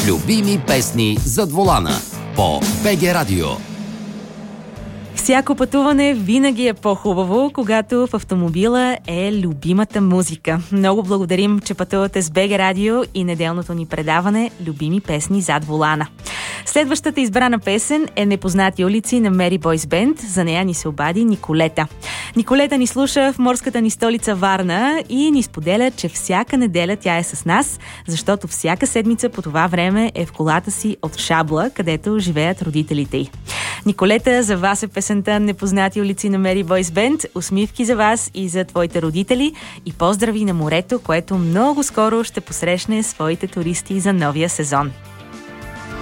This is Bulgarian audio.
Любими песни зад волана по БГ Радио. Всяко пътуване винаги е по-хубаво, когато в автомобила е любимата музика. Много благодарим, че пътувате с БГ Радио и неделното ни предаване «Любими песни зад волана». Следващата избрана песен е «Непознати улици» на Мери Бойс Бенд. За нея ни се обади Николета. Николета ни слуша в морската ни столица Варна и ни споделя, че всяка неделя тя е с нас, защото всяка седмица по това време е в колата си от Шабла, където живеят родителите й. Николета, за вас е песента «Непознати улици» на Мери Бойс Бенд. Усмивки за вас и за твоите родители и поздрави на морето, което много скоро ще посрещне своите туристи за новия сезон.